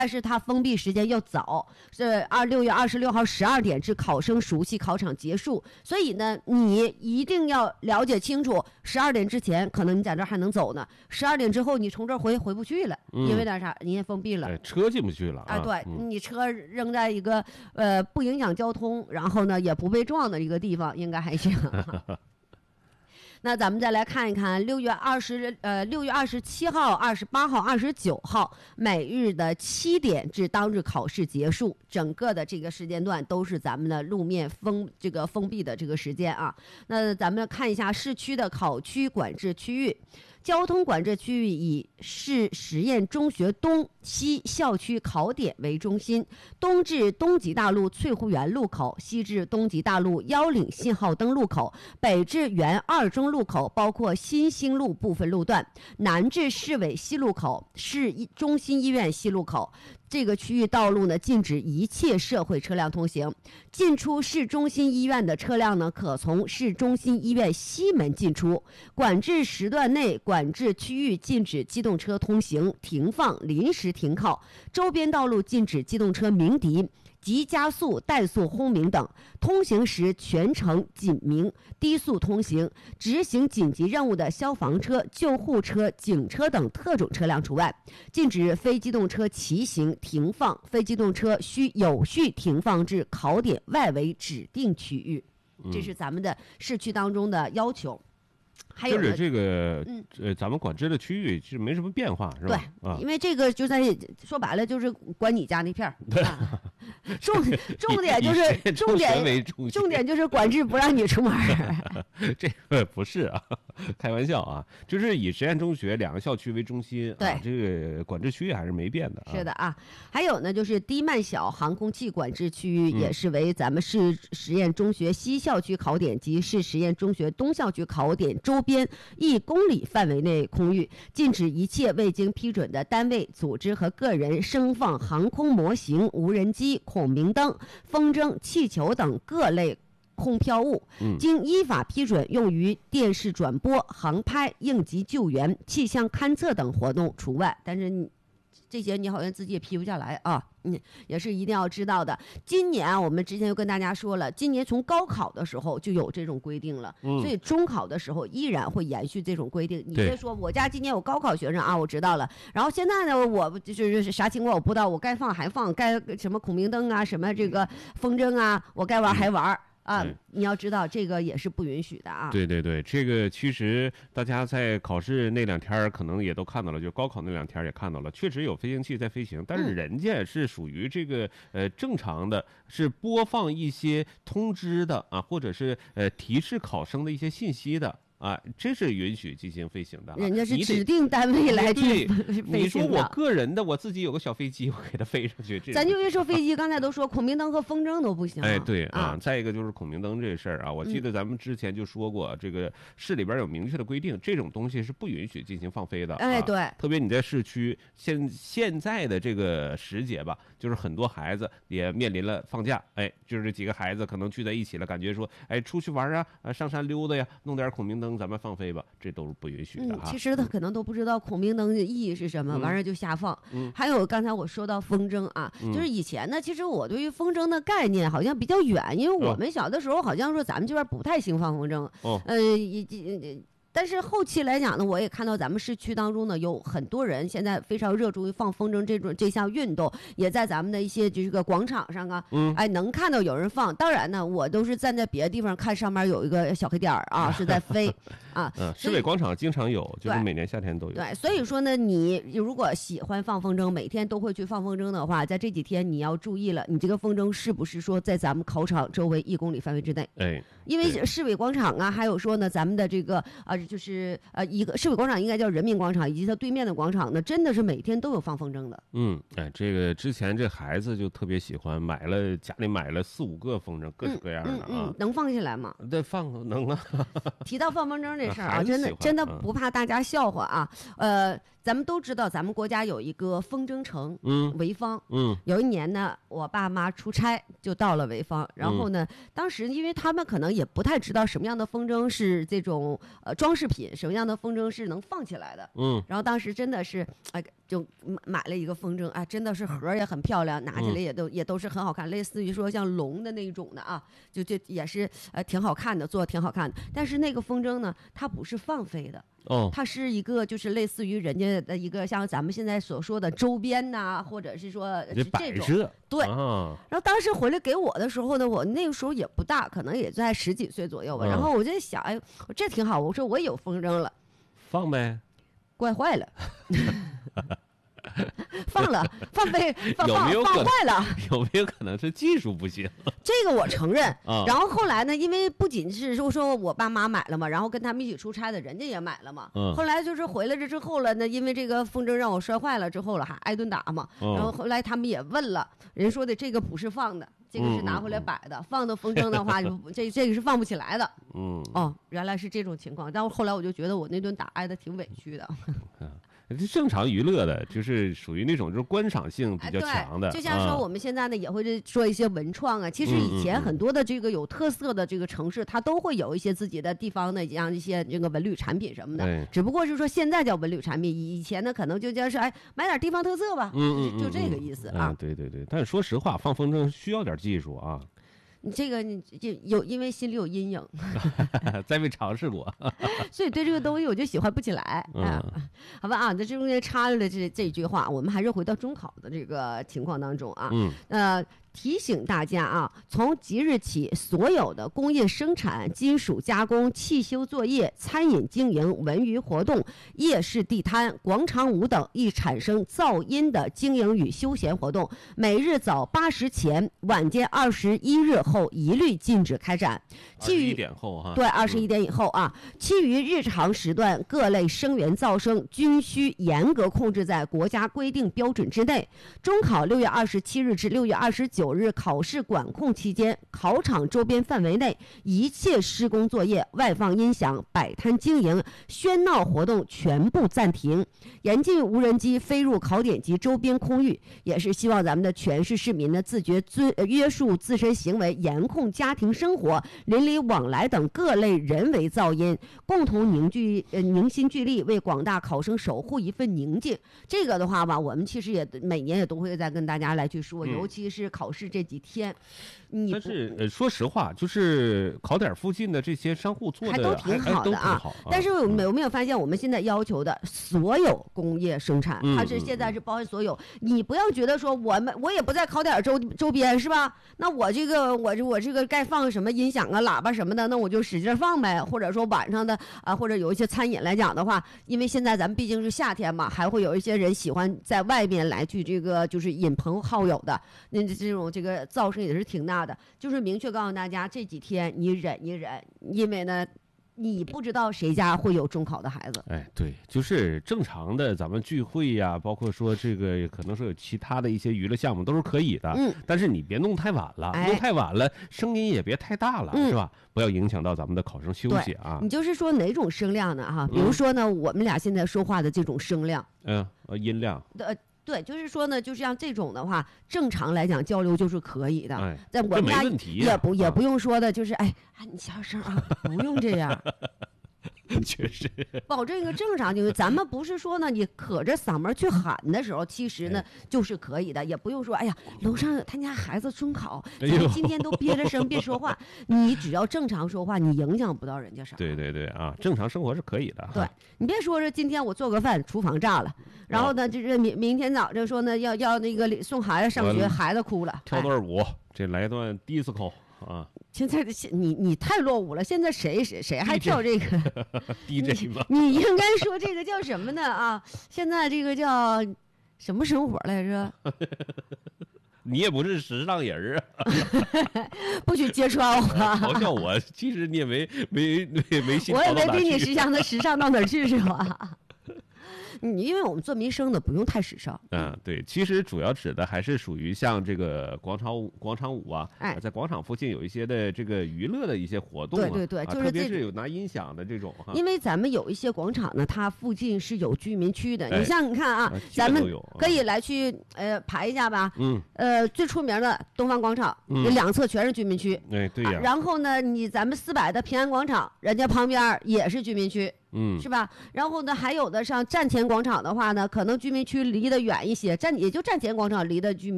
但是它封闭时间要早，是6月26号12点至考生熟悉考场结束。所以呢，你一定要了解清楚，12点之前可能你在这儿还能走呢，12点之后你从这儿回不去了，因为啥？人家封闭了， 车进不去了啊。对，你车扔在一个不影响交通，然后呢也不被撞的一个地方，应该还行。那咱们再来看一看6月27号、28号、29号每日的7点至当日考试结束，整个的这个时间段都是咱们的路面封闭的这个时间啊。那咱们看一下市区的考区管制区域。交通管制区域以市实验中学东西校区考点为中心，东至东极大路翠湖园路口，西至东极大路腰岭信号灯路口，北至原二中路口，包括新兴路部分路段，南至市委西路口、市中心医院西路口。这个区域道路呢，禁止一切社会车辆通行。进出市中心医院的车辆呢，可从市中心医院西门进出。管制时段内，管制区域禁止机动车通行、停放、临时停靠。周边道路禁止机动车鸣笛、急加速、怠速轰鸣等，通行时全程紧鸣、低速通行。执行紧急任务的消防车、救护车、警车等特种车辆除外。禁止非机动车骑行、停放，非机动车需有序停放至考点外围指定区域。这是咱们的市区当中的要求。还有就是这个咱们管制的区域是没什么变化，是吧？ 对，因为这个就在说白了就是管你家那片儿。对，重点就是重点就是管制不让你出门。 这个不是啊，开玩笑啊，就是以实验中学2个校区为中心， 对， 这个管制区域还是没变的。 是的啊，还有呢，就是低慢小航空器管制区域也是为咱们市实验中学西校区考点及市实验中学东校区考点周边1公里范围内空域，禁止一切未经批准的单位、组织和个人升放航空模型、无人机、孔明灯、风筝、气球等各类空飘物，经依法批准用于电视转播、航拍、应急救援、气象勘测等活动除外。但是这些你好像自己也批不下来啊，也是一定要知道的。今年我们之前就跟大家说了，今年从高考的时候就有这种规定了，所以中考的时候依然会延续这种规定。你别说我家今年有高考学生啊，我知道了。然后现在呢，我就是啥情况我不知道，我该放还放，该什么孔明灯啊，什么这个风筝啊，我该玩还玩。你要知道这个也是不允许的啊。 对对对，这个其实大家在考试那2天可能也都看到了，就高考那2天也看到了，确实有飞行器在飞行，但是人家是属于这个正常的，是播放一些通知的啊，或者是提示考生的一些信息的。这是允许进行飞行的， 人家是指定单位来去飞行的。 你说我个人的，我自己有个小飞机，我给它飞上去， 咱就别说飞机，刚才都说孔明灯和风筝都不行。 对啊，再一个就是孔明灯这事儿啊，我记得咱们之前就说过，这个市里边有明确的规定，这种东西是不允许进行放飞的。 对， 特别你在市区，现在的这个时节吧，就是很多孩子也面临了放假，就是这几个孩子可能聚在一起了，感觉说，出去玩啊，上山溜达呀，弄点孔明灯。咱们放飞吧，这都是不允许的其实他可能都不知道孔明灯的意义是什么，完事就瞎放。还有刚才我说到风筝啊，就是以前呢，其实我对于风筝的概念好像比较远，因为我们小的时候好像说咱们这边不太兴放风筝。但是后期来讲呢，我也看到咱们市区当中呢，有很多人现在非常热衷于放风筝这项运动，也在咱们的一些这个广场上啊，能看到有人放。当然呢，我都是站在别的地方看上面有一个小黑点啊，是在飞啊。 市委广场经常有，就是每年夏天都有。 对，所以说呢，你如果喜欢放风筝，每天都会去放风筝的话，在这几天你要注意了，你这个风筝是不是说在咱们考场周围1公里范围之内？因为市委广场啊，还有说呢，咱们的这个就是一个市委广场应该叫人民广场，以及它对面的广场呢，真的是每天都有放风筝的。 这个之前这孩子就特别喜欢，家里买了4、5个风筝，各式各样的啊。 能放起来吗？ 对，能啊。 提到放风筝这事儿啊，真的不怕大家笑话啊。 咱们都知道，咱们国家有一个风筝城，潍坊。有一年呢，我爸妈出差就到了潍坊，然后呢，当时因为他们可能也不太知道什么样的风筝是这种装饰品，什么样的风筝是能放起来的。然后当时真的是就买了一个风筝，真的是盒也很漂亮，拿起来也都是很好看，类似于说像龙的那种的啊，就也是挺好看的，做的挺好看的。但是那个风筝呢，它不是放飞的。它是一个就是类似于人家的一个像咱们现在所说的周边呐，或者是说是这种对。然后当时回来给我的时候呢，我那个时候也不大，可能也在10几岁左右吧。然后我就想，这挺好，我说我有风筝了， 放呗， 怪坏了。放坏了， 有没有可能是技术不行？ 这个我承认。然后后来呢，因为不仅是说我爸妈买了嘛，然后跟他们一起出差的人家也买了嘛。后来就是回来这之后了呢，因为这个风筝让我摔坏了之后了，还挨顿打嘛。然后后来他们也问了，人说的这个不是放的，这个是拿回来摆的。放的风筝的话，这个是放不起来的。原来是这种情况。但后来我就觉得我那顿打挨得挺委屈的。 这正常娱乐的，就是属于那种就是观赏性比较强的。 就像说我们现在呢也会做一些文创啊。其实以前很多的这个有特色的这个城市，它都会有一些自己的地方的像一些这个文旅产品什么的。只不过是说现在叫文旅产品，以前呢可能就叫是买点地方特色吧。就这个意思啊。 对。但是说实话，放风筝需要点技术啊。 你这个你就有，因为心里有阴影， 再没尝试过， 所以对这个东西我就喜欢不起来。好吧啊，这中间插了这一句话，我们还是回到中考的这个情况当中啊。提醒大家啊，从即日起，所有的工业生产、金属加工、汽修作业、餐饮经营、文娱活动、夜市地摊、广场舞等易产生噪音的经营与休闲活动，每日早8时前、晚间21日后一律禁止开展。 21点后哈。 对，21点以后啊。其余日常时段各类声源噪声均需严格控制在国家规定标准之内。中考6月27日至6月29日考试管控期间，考场周边范围内一切施工作业、外放音响、摆摊经营、喧闹活动全部暂停，严禁无人机飞入考点及周边空域。也是希望咱们的全市市民呢自觉约束自身行为，严控家庭生活、邻里往来等各类人为噪音，共同凝心聚力，为广大考生守护一份宁静。这个的话吧，我们其实也每年也都会再跟大家来去说，尤其是考试这几天。 但是说实话，就是考点附近的这些商户做的还都挺好的啊。但是有没有发现，我们现在要求的所有工业生产，它是现在是包含所有。你不要觉得说我也不在考点周边是吧？那我这个该放什么音响啊、喇叭什么的，那我就使劲放呗。或者说晚上的或者有一些餐饮来讲的话，因为现在咱们毕竟是夏天嘛，还会有一些人喜欢在外面来去这个就是引朋好友的，那这种这个噪声也是挺大的。就是明确告诉大家，这几天你忍一忍，因为呢，你不知道谁家会有中考的孩子。 对，就是正常的咱们聚会呀，包括说这个可能说有其他的一些娱乐项目都是可以的。但是你别弄太晚了，弄太晚了，声音也别太大了，是吧？不要影响到咱们的考生休息啊。 你就是说哪种声量呢？比如说呢，我们俩现在说话的这种声量， 音量。 对，就是说呢，就像这种的话，正常来讲交流就是可以的。在我们家也不用说的，就是你小声啊，不用这样。 确实， 保证一个正常情绪。咱们不是说呢，你可着嗓门去喊的时候，其实呢就是可以的，也不用说，楼上他家孩子中考，咱们今天都憋着声别说话。你只要正常说话，你影响不到人家啥。 对啊，正常生活是可以的。 对，你别说是今天我做个饭，厨房炸了，然后呢，就是明天早上说呢要那个送孩子上学，孩子哭了， 跳段舞，这来段 disco。 现在你太落伍了，现在谁还跳这个 DJ 吗？ 你应该说这个叫什么呢啊？现在这个叫什么生活来着？ 你也不是时尚人啊， 不许揭穿我。 嘲笑我，其实你也没心。 我也没比你时尚到哪儿去是吧？ 因为我们做民生的不用太时尚。 对，其实主要指的还是属于像这个广场舞啊，在广场附近有一些的这个娱乐的一些活动， 对，就是特别是有拿音响的这种哈。 因为咱们有一些广场呢，它附近是有居民区的。你像你看啊，咱们可以来去排一下吧。最出名的东方广场，两侧全是居民区。 对呀。 然后呢，咱们400的平安广场，人家旁边也是居民区。是吧？然后呢，还有的像站前广场的话呢，可能居民区离得远一些，也就站前广场离的居民